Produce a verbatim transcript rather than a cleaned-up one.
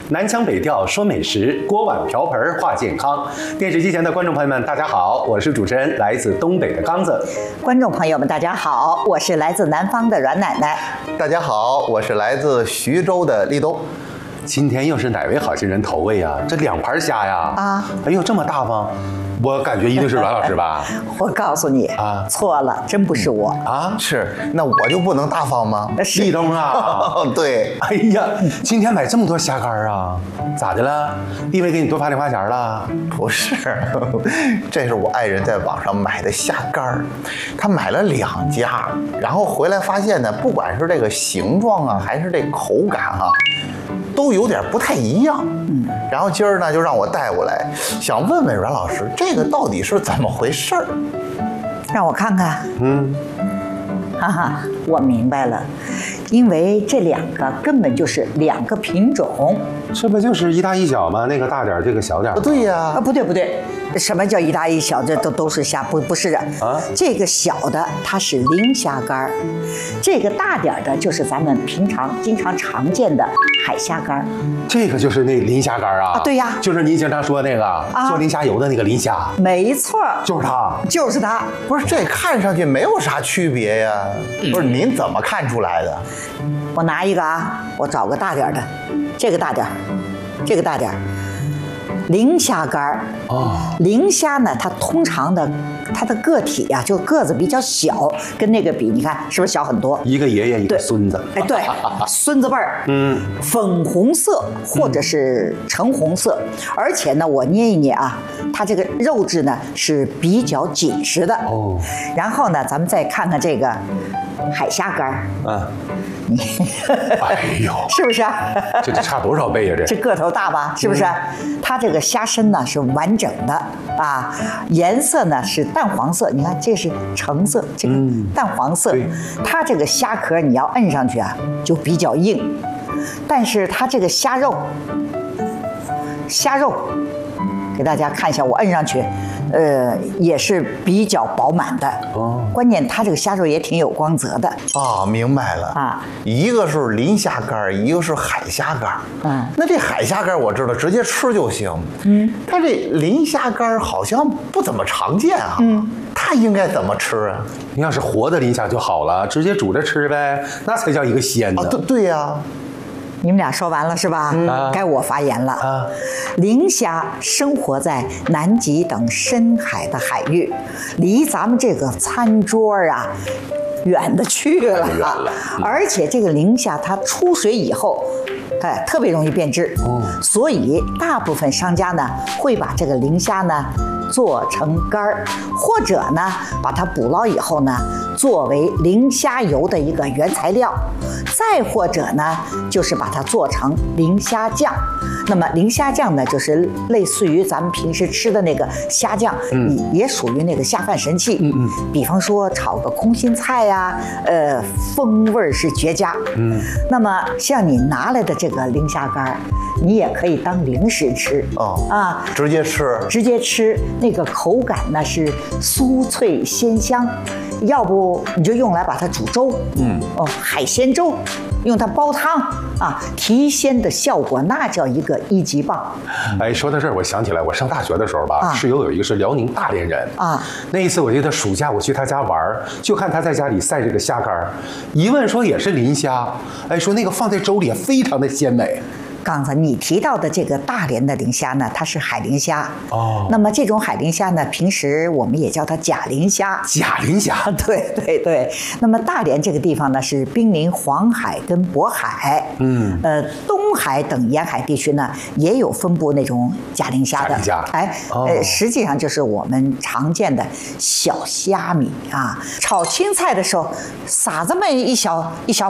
南腔北调说美食，锅碗瓢盆话健康。电视机前的观众朋友们，大家好，我是主持人来自东北的刚子。 观众朋友们，大家好，我是来自南方的阮奶奶。 大家好，我是来自徐州的立冬。 今天又是哪位好心人投喂啊？这两盘虾呀！ 啊， 哎呦，这么大方，我感觉一定是阮老师吧？ 我告诉你啊， 错了，真不是我啊！ 是，那我就不能大方吗？ 立冬啊！ 对。 哎呀，今天买这么多虾干啊？咋的了？弟妹给你多发零花钱了？ 不是，这是我爱人在网上买的虾干，他买了两家，然后回来发现呢，不管是这个形状啊，还是这口感啊，都有点不太一样。嗯，然后今儿呢就让我带过来，想问问阮老师，这个到底是怎么回事儿？ 让我看看。 嗯， 哈哈，我明白了，因为这两个根本就是两个品种。 这不就是一大一小吗？那个大点，这个小点。 对呀、 啊，不对不对，什么叫一大一小？这都都是虾，不不是的啊。这个小的它是磷虾干，这个大点的就是咱们平常经常常见的海虾干。 这个就是那磷虾干啊？ 啊，对呀， 就是您经常说那个、啊、做磷虾油的那个磷虾。 没错， 就是它， 就是它。 不是，这看上去没有啥区别呀。不是，您怎么看出来的？ 我拿一个啊，我找个大点的，这个大点，这个大点。磷虾干哦，磷虾呢，它通常的它的个体呀、啊，就个子比较小，跟那个比，你看是不是小很多？ 一个爷爷一个孙子， 哎，对，孙子辈儿，嗯，粉红色或者是橙红色，而且呢，我捏一捏啊，它这个肉质呢是比较紧实的哦。然后呢，咱们再看看这个海虾干儿，嗯。你， 哎呦， 是不是？ 这得差多少倍呀、啊？这这个头大吧？是不是？嗯、它这个虾身呢是完整的啊，颜色呢是淡黄色。你看，这是橙色，这个淡黄色。嗯、它这个虾壳你要摁上去啊，就比较硬，但是它这个虾肉，虾肉，给大家看一下，我摁上去。呃，也是比较饱满的哦。关键它这个虾肉也挺有光泽的啊。明白了啊，一个是磷虾干，一个是海虾干。嗯，那这海虾干我知道，直接吃就行。嗯，它这磷虾干好像不怎么常见啊。嗯，它应该怎么吃啊？ 你要是活的磷虾就好了，直接煮着吃呗，那才叫一个鲜呢。 啊，对对呀、啊。 你们俩说完了是吧？嗯、该我发言了。啊，磷虾生活在南极等深海的海域，离咱们这个餐桌啊远的去了。远了。嗯、而且这个磷虾它出水以后，哎，特别容易变质。哦。所以大部分商家呢会把这个磷虾呢做成干儿，或者呢把它捕捞以后呢作为磷虾油的一个原材料，再或者呢就是把它做成磷虾酱。那么磷虾酱呢，就是类似于咱们平时吃的那个虾酱，嗯，也属于那个下饭神器。嗯嗯。比方说炒个空心菜呀、啊，呃，风味是绝佳。嗯。那么像你拿来的这个磷虾干，你也可以当零食吃。哦。啊， 直接吃。 直接吃，那个口感呢是酥脆鲜香。要不你就用来把它煮粥。嗯。哦，海鲜粥。用它煲汤啊，提鲜的效果那叫一个一级棒。 哎，说到这儿，我想起来，我上大学的时候吧，啊、室友有一个是辽宁大连人啊。那一次我记得暑假我去他家玩，就看他在家里晒这个虾干，一问说也是磷虾，哎，说那个放在粥里非常的鲜美。 刚才你提到的这个大连的磷虾呢，它是海磷虾哦。那么这种海磷虾呢，平时我们也叫它假磷虾。 假磷虾， 对对对。那么大连这个地方呢，是濒临黄海跟渤海，嗯，呃，东海等沿海地区呢，也有分布那种假磷虾的。 假磷虾， 哎，哦、呃，实际上就是我们常见的小虾米啊。炒青菜的时候撒这么一小一小